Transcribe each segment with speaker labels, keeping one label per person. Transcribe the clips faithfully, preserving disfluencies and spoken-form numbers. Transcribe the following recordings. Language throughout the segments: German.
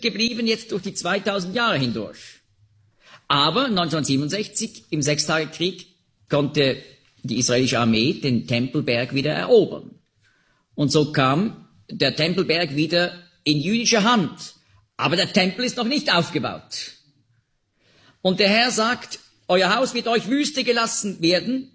Speaker 1: unverändert geblieben jetzt durch die zweitausend Jahre hindurch. Aber neunzehnhundertsiebenundsechzig im Sechstagekrieg konnte die israelische Armee den Tempelberg wieder erobern. Und so kam der Tempelberg wieder in jüdische Hand. Aber der Tempel ist noch nicht aufgebaut. Und der Herr sagt, euer Haus wird euch Wüste gelassen werden,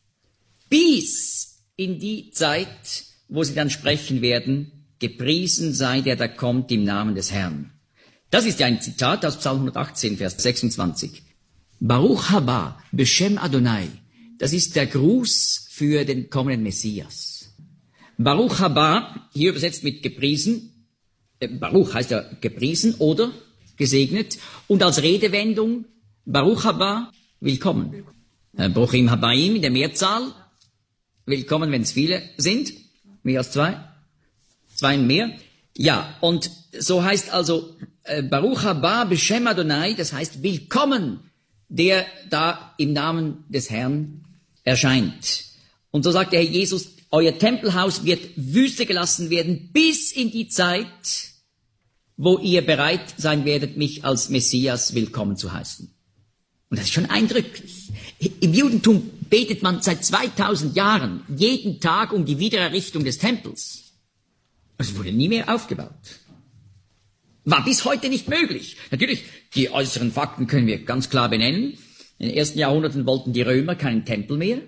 Speaker 1: bis in die Zeit, wo sie dann sprechen werden, gepriesen sei der, der kommt im Namen des Herrn. Das ist ja ein Zitat aus Psalm hundertachtzehn, Vers sechsundzwanzig. Baruch haba, Beshem Adonai. Das ist der Gruß für den kommenden Messias. Baruch haba, hier übersetzt mit gepriesen. Äh, Baruch heißt ja gepriesen oder gesegnet. Und als Redewendung, Baruch haba, willkommen. Äh, Bruchim habaim in der Mehrzahl. Willkommen, wenn es viele sind. Mehr als zwei. Zwei und mehr. Ja, und so heißt also äh, Baruch haba Beshem Adonai, das heißt willkommen, der da im Namen des Herrn erscheint. Und so sagt der Herr Jesus, euer Tempelhaus wird Wüste gelassen werden bis in die Zeit, wo ihr bereit sein werdet, mich als Messias willkommen zu heißen. Und das ist schon eindrücklich. Im Judentum betet man seit zweitausend Jahren jeden Tag um die Wiedererrichtung des Tempels. Es wurde nie mehr aufgebaut. War bis heute nicht möglich. Natürlich, die äußeren Fakten können wir ganz klar benennen. In den ersten Jahrhunderten wollten die Römer keinen Tempel mehr.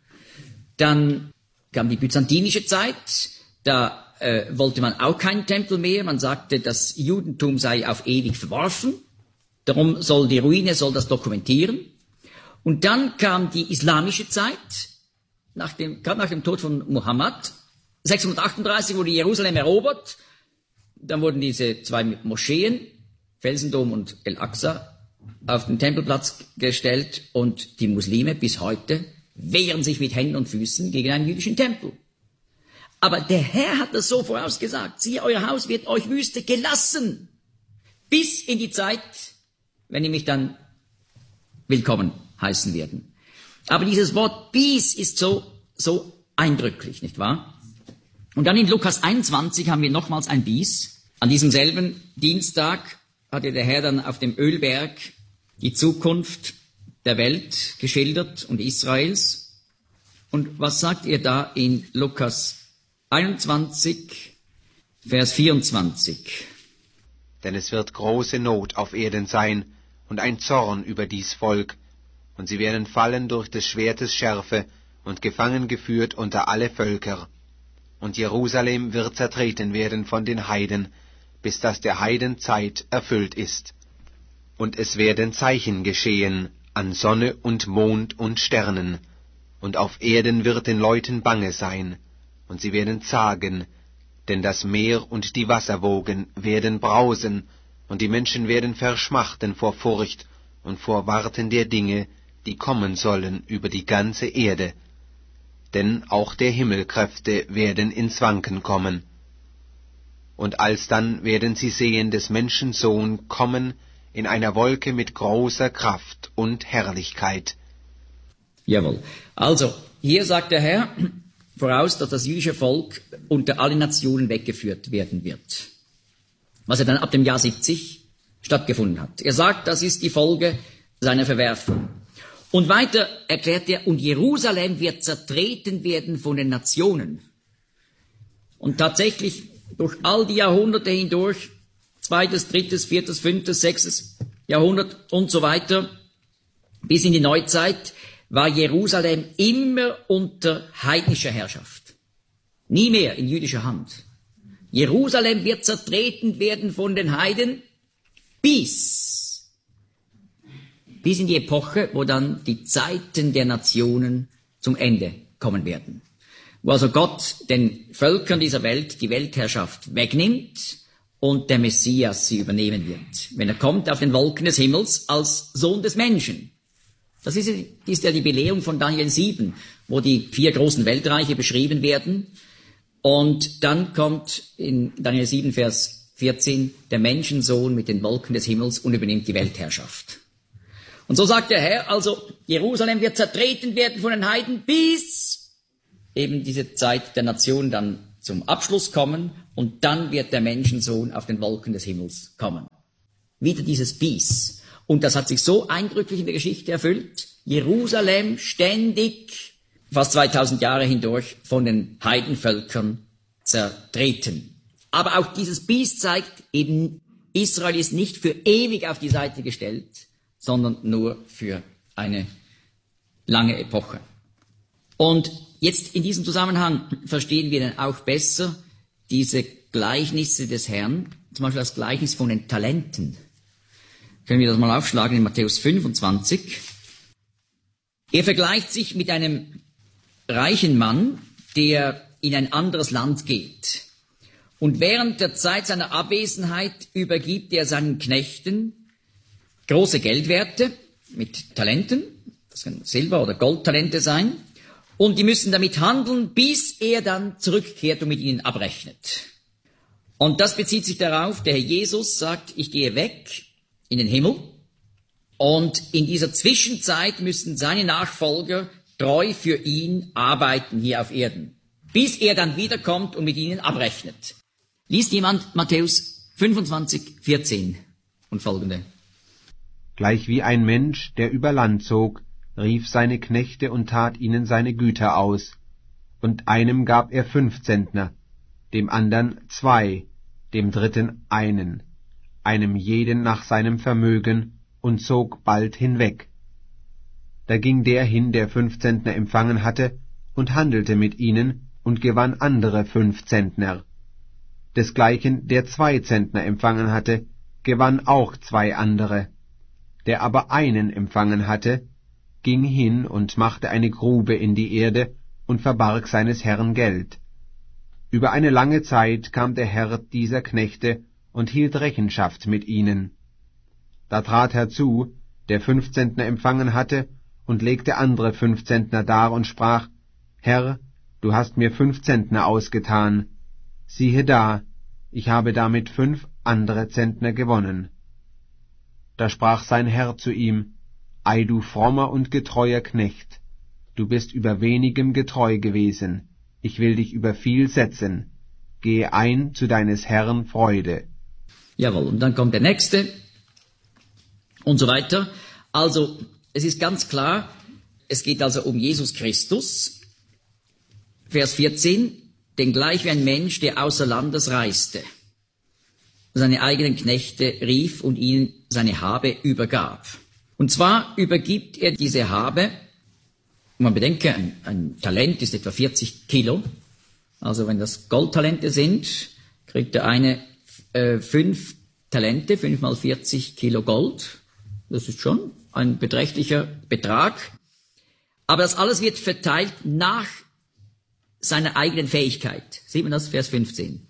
Speaker 1: Dann kam die byzantinische Zeit. Da äh, wollte man auch keinen Tempel mehr. Man sagte, das Judentum sei auf ewig verworfen. Darum soll die Ruine soll das dokumentieren. Und dann kam die islamische Zeit, nach dem, gerade nach dem Tod von Mohammed. sechshundertachtunddreißig wurde Jerusalem erobert. Dann wurden diese zwei Moscheen, Felsendom und El-Aqsa, auf den Tempelplatz gestellt und die Muslime bis heute wehren sich mit Händen und Füßen gegen einen jüdischen Tempel. Aber der Herr hat das so vorausgesagt. Siehe, euer Haus wird euch Wüste gelassen, bis in die Zeit, wenn ihr mich dann willkommen heißen werden. Aber dieses Wort bis ist so, so eindrücklich, nicht wahr? Und dann in Lukas einundzwanzig haben wir nochmals ein Bis. An diesem selben Dienstag hatte der Herr dann auf dem Ölberg die Zukunft der Welt geschildert und Israels. Und was sagt er da in Lukas einundzwanzig, Vers vierundzwanzig?
Speaker 2: Denn es wird große Not auf Erden sein und ein Zorn über dies Volk, und sie werden fallen durch des Schwertes Schärfe und gefangen geführt unter alle Völker. Und Jerusalem wird zertreten werden von den Heiden, bis dass der Heiden Zeit erfüllt ist. Und es werden Zeichen geschehen an Sonne und Mond und Sternen, und auf Erden wird den Leuten bange sein, und sie werden zagen, denn das Meer und die Wasserwogen werden brausen, und die Menschen werden verschmachten vor Furcht und vor Warten der Dinge, die kommen sollen über die ganze Erde. Denn auch der Himmelkräfte werden ins Wanken kommen. Und alsdann werden sie sehen des Menschen Sohn kommen in einer Wolke mit großer Kraft und Herrlichkeit.
Speaker 1: Jawohl. Also, hier sagt der Herr voraus, dass das jüdische Volk unter alle Nationen weggeführt werden wird. Was er dann ab dem Jahr siebzig stattgefunden hat. Er sagt, das ist die Folge seiner Verwerfung. Und weiter erklärt er, und Jerusalem wird zertreten werden von den Nationen. Und tatsächlich durch all die Jahrhunderte hindurch, zweites, drittes, viertes, fünftes, sechstes Jahrhundert und so weiter, bis in die Neuzeit, war Jerusalem immer unter heidnischer Herrschaft. Nie mehr in jüdischer Hand. Jerusalem wird zertreten werden von den Heiden bis, bis in die Epoche, wo dann die Zeiten der Nationen zum Ende kommen werden. Wo also Gott den Völkern dieser Welt die Weltherrschaft wegnimmt und der Messias sie übernehmen wird. Wenn er kommt auf den Wolken des Himmels als Sohn des Menschen. Das ist, ist ja die Belehrung von Daniel sieben, wo die vier großen Weltreiche beschrieben werden. Und dann kommt in Daniel sieben, Vers vierzehn, der Menschensohn mit den Wolken des Himmels und übernimmt die Weltherrschaft. Und so sagt der Herr, also Jerusalem wird zertreten werden von den Heiden, bis eben diese Zeit der Nation dann zum Abschluss kommen und dann wird der Menschensohn auf den Wolken des Himmels kommen. wieder dieses Bis. Und das hat sich so eindrücklich in der Geschichte erfüllt. Jerusalem ständig, fast zweitausend Jahre hindurch, von den Heidenvölkern zertreten. Aber auch dieses Biest zeigt eben, Israel ist nicht für ewig auf die Seite gestellt, sondern nur für eine lange Epoche. Und jetzt in diesem Zusammenhang verstehen wir dann auch besser diese Gleichnisse des Herrn, zum Beispiel das Gleichnis von den Talenten. Können wir das mal aufschlagen in Matthäus fünfundzwanzig. Er vergleicht sich mit einem reichen Mann, der in ein anderes Land geht. Und während der Zeit seiner Abwesenheit übergibt er seinen Knechten große Geldwerte mit Talenten, das können Silber- oder Goldtalente sein, und die müssen damit handeln, bis er dann zurückkehrt und mit ihnen abrechnet. Und das bezieht sich darauf, der Herr Jesus sagt, ich gehe weg in den Himmel, und in dieser Zwischenzeit müssen seine Nachfolger treu für ihn arbeiten hier auf Erden, bis er dann wiederkommt und mit ihnen abrechnet. Liest jemand Matthäus fünfundzwanzig, vierzehn und folgende.
Speaker 2: Gleich wie ein Mensch, der über Land zog, rief seine Knechte und tat ihnen seine Güter aus. Und einem gab er fünf Zentner, dem andern zwei, dem dritten einen, einem jeden nach seinem Vermögen, und zog bald hinweg. Da ging der hin, der fünf Zentner empfangen hatte, und handelte mit ihnen, und gewann andere fünf Zentner. Desgleichen, der zwei Zentner empfangen hatte, gewann auch zwei andere. Der aber einen empfangen hatte, ging hin und machte eine Grube in die Erde und verbarg seines Herrn Geld. Über eine lange Zeit kam der Herr dieser Knechte und hielt Rechenschaft mit ihnen. Da trat herzu, der fünf Zentner empfangen hatte, und legte andere fünf Zentner dar und sprach, Herr, du hast mir fünf Zentner ausgetan. Siehe da, ich habe damit fünf andere Zentner gewonnen. Da sprach sein Herr zu ihm, Ei, du frommer und getreuer Knecht, du bist über wenigem getreu gewesen, ich will dich über viel setzen. Gehe ein zu deines Herrn Freude.
Speaker 1: Jawohl, und dann kommt der nächste und so weiter. Also, es ist ganz klar, es geht also um Jesus Christus. Vers vierzehn, denn gleich wie ein Mensch, der außer Landes reiste, seine eigenen Knechte rief und ihnen seine Habe übergab. Und zwar übergibt er diese Habe, man bedenke, ein, ein Talent ist etwa vierzig Kilo, also wenn das Goldtalente sind, kriegt der eine äh, fünf Talente, fünf mal vierzig Kilo Gold, das ist schon ein beträchtlicher Betrag, aber das alles wird verteilt nach seiner eigenen Fähigkeit. Sieht man das, Vers fünfzehn.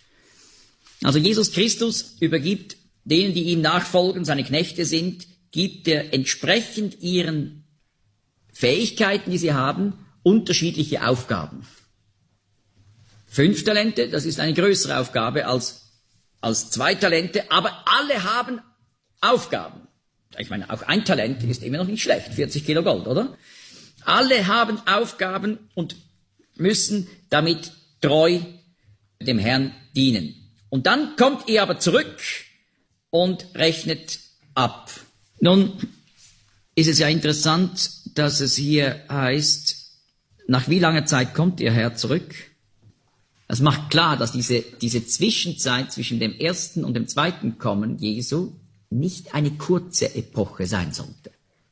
Speaker 1: Also Jesus Christus übergibt denen, die ihm nachfolgen, seine Knechte sind, gibt er entsprechend ihren Fähigkeiten, die sie haben, unterschiedliche Aufgaben. Fünf Talente, das ist eine größere Aufgabe als, als zwei Talente, aber alle haben Aufgaben. Ich meine, auch ein Talent ist immer noch nicht schlecht, vierzig Kilo Gold, oder? Alle haben Aufgaben und müssen damit treu dem Herrn dienen. Und dann kommt er aber zurück und rechnet ab. Nun ist es ja interessant, dass es hier heißt, nach wie langer Zeit kommt Ihr Herr zurück? Das macht klar, dass diese, diese Zwischenzeit zwischen dem ersten und dem zweiten Kommen Jesu nicht eine kurze Epoche sein sollte.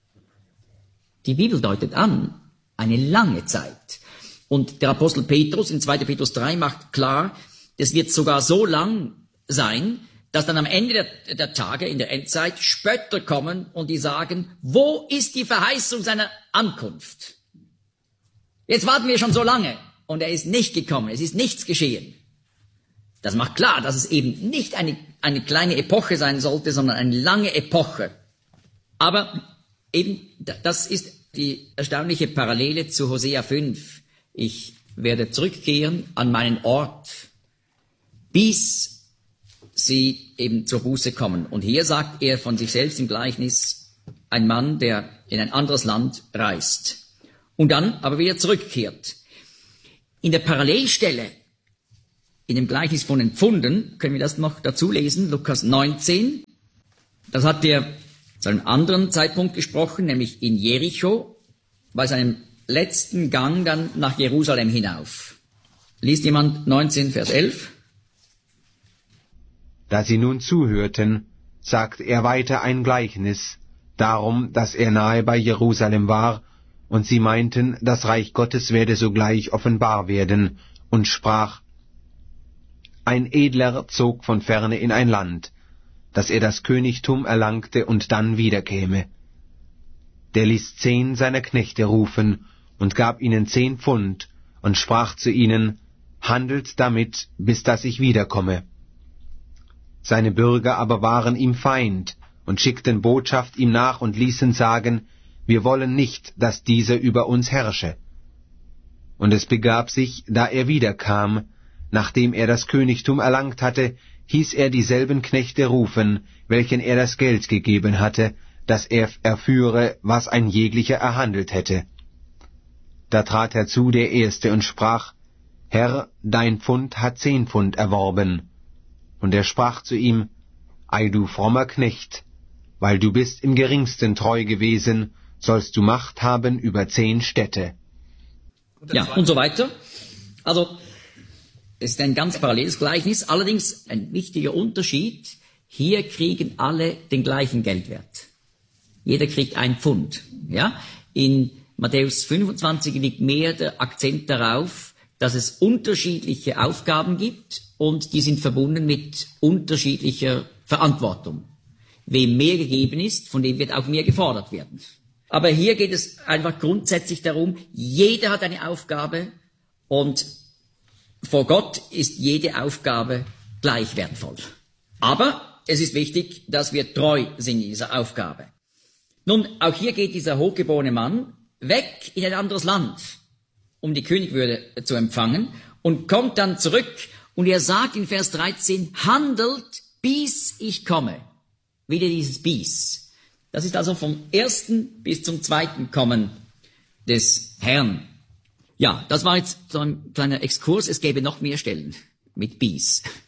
Speaker 1: Die Bibel deutet an, eine lange Zeit. Und der Apostel Petrus in zweiter Petrus drei macht klar, es wird sogar so lang sein, dass dann am Ende der, der Tage in der Endzeit Spötter kommen und die sagen, wo ist die Verheißung seiner Ankunft? Jetzt warten wir schon so lange und er ist nicht gekommen, es ist nichts geschehen. Das macht klar, dass es eben nicht eine, eine kleine Epoche sein sollte, sondern eine lange Epoche. Aber eben, das ist die erstaunliche Parallele zu Hosea fünf. Ich werde zurückkehren an meinen Ort, bis sie eben zur Buße kommen. Und hier sagt er von sich selbst im Gleichnis, ein Mann, der in ein anderes Land reist und dann aber wieder zurückkehrt. In der Parallelstelle, in dem Gleichnis von den Pfunden, können wir das noch dazu lesen, Lukas neunzehn, Das hat er zu einem anderen Zeitpunkt gesprochen, nämlich in Jericho, bei seinem letzten Gang dann nach Jerusalem hinauf. Liest jemand neunzehn, Vers elf?
Speaker 2: Da sie nun zuhörten, sagt er weiter ein Gleichnis, darum, dass er nahe bei Jerusalem war, und sie meinten, das Reich Gottes werde sogleich offenbar werden, und sprach: Ein Edler zog von ferne in ein Land, dass er das Königtum erlangte und dann wiederkäme. Der ließ zehn seiner Knechte rufen und gab ihnen zehn Pfund und sprach zu ihnen: Handelt damit, bis dass ich wiederkomme. Seine Bürger aber waren ihm Feind und schickten Botschaft ihm nach und ließen sagen: Wir wollen nicht, dass dieser über uns herrsche. Und es begab sich, da er wiederkam, nachdem er das Königtum erlangt hatte, hieß er dieselben Knechte rufen, welchen er das Geld gegeben hatte, dass er erführe, was ein jeglicher erhandelt hätte. Da trat herzu der Erste und sprach: Herr, dein Pfund hat zehn Pfund erworben. Und er sprach zu ihm: Ei, du frommer Knecht, weil du bist im Geringsten treu gewesen, sollst du Macht haben über zehn Städte.
Speaker 1: Ja, und so weiter. Also, es ist ein ganz paralleles Gleichnis, allerdings ein wichtiger Unterschied. Hier kriegen alle den gleichen Geldwert. Jeder kriegt ein Pfund. Ja? In Matthäus fünfundzwanzig liegt mehr der Akzent darauf, dass es unterschiedliche Aufgaben gibt und die sind verbunden mit unterschiedlicher Verantwortung. Wem mehr gegeben ist, von dem wird auch mehr gefordert werden. Aber hier geht es einfach grundsätzlich darum, jeder hat eine Aufgabe und vor Gott ist jede Aufgabe gleich wertvoll. Aber es ist wichtig, dass wir treu sind in dieser Aufgabe. Nun, auch hier geht dieser hochgeborene Mann weg in ein anderes Land, um die Königwürde zu empfangen, und kommt dann zurück und er sagt in Vers dreizehn, handelt, bis ich komme. Wieder dieses bis. Das ist also vom ersten bis zum zweiten Kommen des Herrn. Ja, das war jetzt so ein kleiner Exkurs. Es gäbe noch mehr Stellen mit bis.